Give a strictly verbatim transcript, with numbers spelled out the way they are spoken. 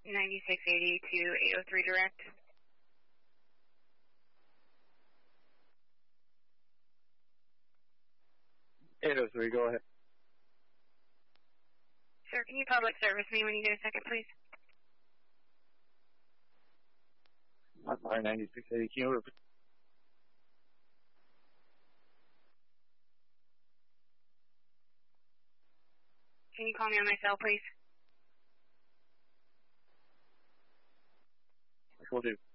ninety-six eighty to eight oh three direct. eight oh three, go ahead. Sir, can you public service me when you get a second, please? I'm sorry, ninety-six eighty, can you repeat? Can you call me on my cell, please? Will do.